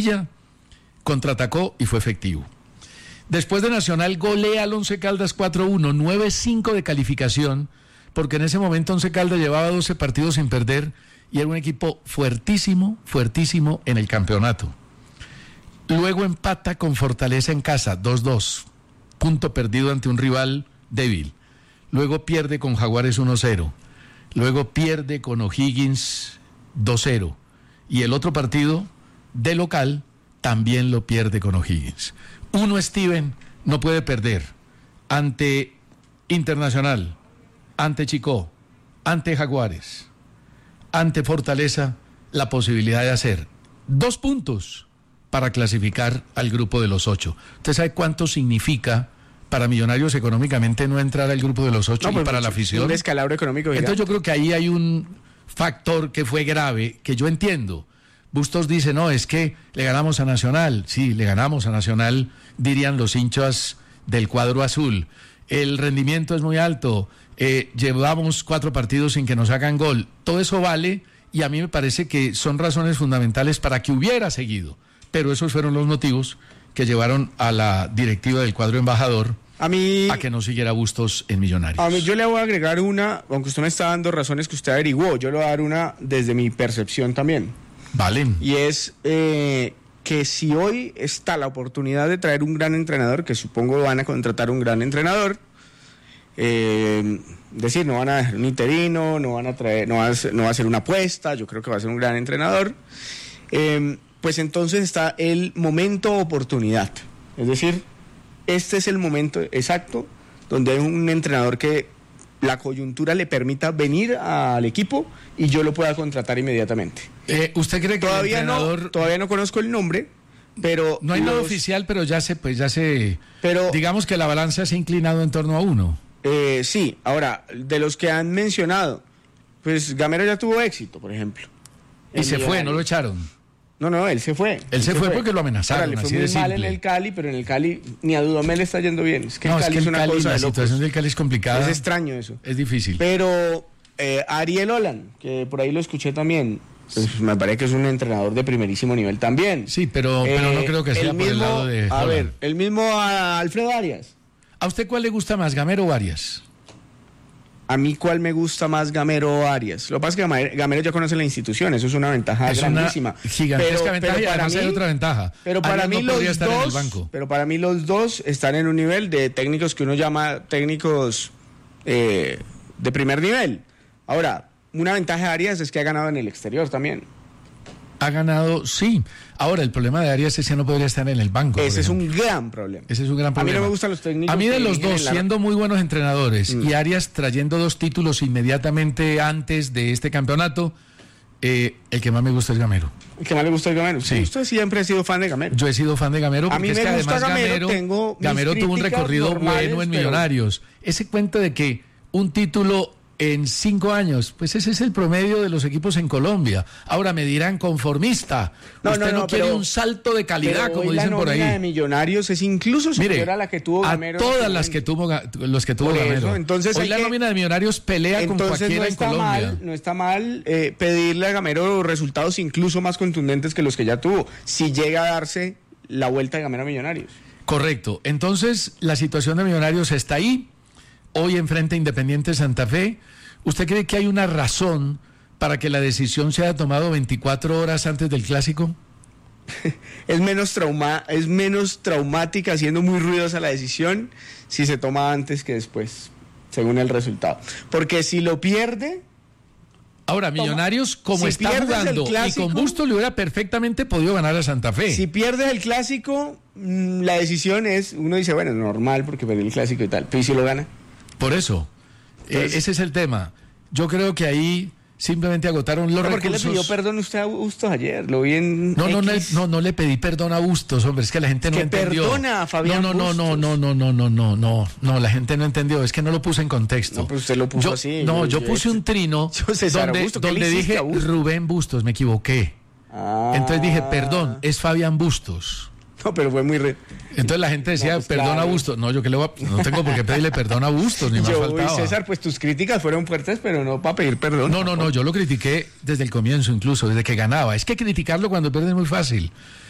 Barranquilla, contraatacó y fue efectivo. Después de Nacional golea al Once Caldas 4-1, 9-5 de calificación, porque en ese momento Once Caldas llevaba 12 partidos sin perder y era un equipo fuertísimo, fuertísimo en el campeonato. Luego empata con Fortaleza en casa, 2-2, punto perdido ante un rival débil. Luego pierde con Jaguares 1-0. Luego pierde con O'Higgins 2-0. Y el otro partido de local también lo pierde con O'Higgins. Uno, Steven, no puede perder ante Internacional, ante Chicó, ante Jaguares, ante Fortaleza, la posibilidad de hacer 2 puntos para clasificar al grupo de los 8. ¿Usted sabe cuánto significa para Millonarios económicamente no entrar al grupo de los 8 y para la afición? Un descalabro económico. Entonces yo creo que ahí hay un factor que fue grave, que yo entiendo. Bustos dice, no, es que le ganamos a Nacional. Sí, le ganamos a Nacional, dirían los hinchas del cuadro azul. El rendimiento es muy alto, llevamos 4 partidos sin que nos hagan gol. Todo eso vale y a mí me parece que son razones fundamentales para que hubiera seguido. Pero esos fueron los motivos que llevaron a la directiva del cuadro embajador a que no siguiera Bustos en Millonarios. A mí yo le voy a agregar una, aunque usted me está dando razones que usted averiguó, yo le voy a dar una desde mi percepción también. Vale. Y es que si hoy está la oportunidad de traer un gran entrenador, que supongo van a contratar un gran entrenador, decir, no van a dejar un interino, no van a traer, no va a ser una apuesta, yo creo que va a ser un gran entrenador, pues entonces está el momento oportunidad. Es decir, este es el momento exacto donde hay un entrenador que la coyuntura le permita venir al equipo y yo lo pueda contratar inmediatamente. ¿Usted cree que todavía el entrenador... todavía no conozco el nombre, pero... No hay nada oficial, pero ya se... Pero, digamos que la balanza se ha inclinado en torno a uno. Sí, ahora, de los que han mencionado, pues Gamero ya tuvo éxito, por ejemplo. Y se fue, no lo echaron. No, él se fue. Él se fue porque lo amenazaron. Ahora, le fue así muy de simple. mal en el Cali, pero en el Cali ni a Dudamel le está yendo bien. Es que no, el Cali es una Cali, cosa la de locos. situación del Cali es complicada. Es extraño eso. Es difícil. Pero Ariel Olan, que por ahí lo escuché también, pues me parece que es un entrenador de primerísimo nivel también. Sí, pero no creo que sea por el lado de... A ver, el mismo Alfredo Arias. ¿A usted cuál le gusta más, Gamero o Arias? A mí, ¿cuál me gusta más, Gamero o Arias? Lo que pasa es que Gamero ya conoce la institución, eso es una ventaja grandísima. Una gigantesca ventaja y además hay otra ventaja. Pero para mí los dos están en un nivel de técnicos que uno llama técnicos de primer nivel. Ahora, una ventaja de Arias es que ha ganado en el exterior también. Ha ganado, sí. Ahora, el problema de Arias es que no podría estar en el banco. Ese es un gran problema. Ese es un gran problema. A mí no me gustan los técnicos. A mí de los dos, siendo muy buenos entrenadores y Arias trayendo 2 títulos inmediatamente antes de este campeonato, el que más me gusta es Gamero. ¿El que más le gusta es Gamero? Sí. Usted siempre ha sido fan de Gamero. Yo he sido fan de Gamero porque a mí es que me gusta además Gamero tuvo un recorrido bueno en Millonarios. Ese cuento de que un título en 5 años, pues ese es el promedio de los equipos en Colombia. Ahora me dirán conformista. Usted no quiere un salto de calidad, como dicen por ahí. La nómina de Millonarios es incluso superior a la que tuvo Gamero. A todas las que tuvo Gamero. Entonces hoy la nómina de Millonarios pelea con cualquiera en Colombia. No está mal pedirle a Gamero resultados incluso más contundentes que los que ya tuvo, si llega a darse la vuelta de Gamero a Millonarios. Correcto. Entonces, la situación de Millonarios está ahí. Hoy enfrenta Independiente Santa Fe. ¿Usted cree que hay una razón para que la decisión se haya tomado 24 horas antes del Clásico? Es menos traumática, siendo muy ruidosa la decisión, si se toma antes que después, según el resultado. Porque si lo pierde... Ahora, Millonarios, como está jugando Clásico, y con Bustos le hubiera perfectamente podido ganar a Santa Fe. Si pierdes el Clásico, la decisión es, uno dice, bueno, normal porque perdió el Clásico y tal, pero ¿y si lo gana? Por eso, ese es el tema. Yo creo que ahí simplemente agotaron los recursos. ¿Por qué le pidió perdón usted a Bustos ayer? Lo vi en No le pedí perdón a Bustos, hombre, es que la gente no entendió. Perdona a Fabián Bustos. No, la gente no entendió, es que no lo puse en contexto. No, pero usted lo puso así. No, yo puse un trino donde dije Rubén Bustos, me equivoqué. Entonces dije, perdón, es Fabián Bustos. No, pero fue muy... Entonces la gente decía, pues perdón a Bustos. No, yo que no tengo por qué pedirle perdón a Bustos, ni más faltaba. César, pues tus críticas fueron fuertes, pero no para pedir perdón. No, yo lo critiqué desde el comienzo incluso, desde que ganaba. Es que criticarlo cuando pierde es muy fácil.